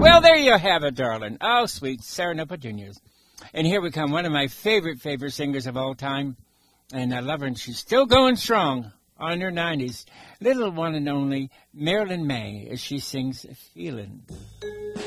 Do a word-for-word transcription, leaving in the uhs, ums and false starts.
Well, there you have it, darling. Oh, sweet Sarah Petunias. And here we come, one of my favorite, favorite singers of all time. And I love her, and she's still going strong on her nineties. Little one and only Marilyn Maye as she sings Feelin'.